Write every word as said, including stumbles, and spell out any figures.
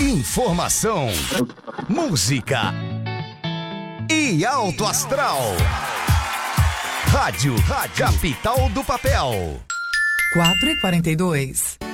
Informação, música e alto astral. Rádio, Rádio Capital do Papel. quatro e quarenta e dois.